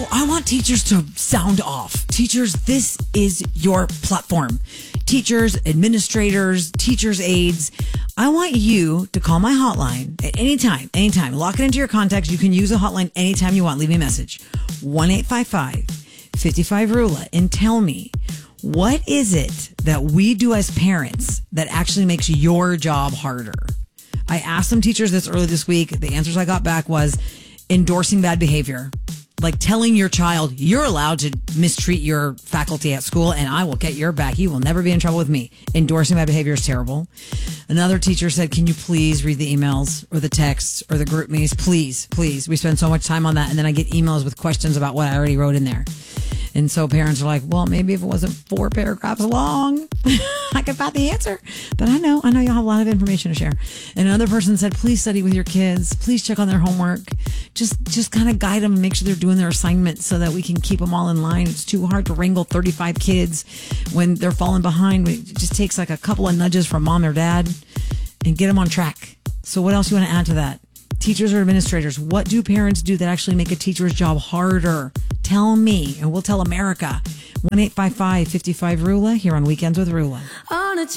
I want teachers to sound off. Teachers, this is your platform. Teachers, administrators, teachers' aides. I want you to call my hotline at any time. Lock it into your contacts. You can use a hotline anytime you want. Leave me a message. 1-855-55-RULA and tell me, what is it that we do as parents that actually makes your job harder? I asked some teachers this earlier this week. The answers I got back was endorsing bad behavior. Like telling your child, you're allowed to mistreat your faculty at school and I will get your back. You will never be in trouble with me. Endorsing bad behavior is terrible. Another teacher said, can you please read the emails or the texts or the group meetings? Please. We spend so much time on that. And then I get emails with questions about what I already wrote in there. And so parents are like, well, maybe if it wasn't 4 paragraphs long, I could find the answer. But I know you'll have a lot of information to share. And another person said, please study with your kids. Please check on their homework. Just kind of guide them and make sure they're doing their assignments so that we can keep them all in line. It's too hard to wrangle 35 kids when they're falling behind. It just takes like a couple of nudges from mom or dad and get them on track. So what else do you want to add to that? Teachers or administrators, what do parents do that actually make a teacher's job harder? Tell me, and we'll tell America. 1-855-55-RULA here on Weekends with Rula.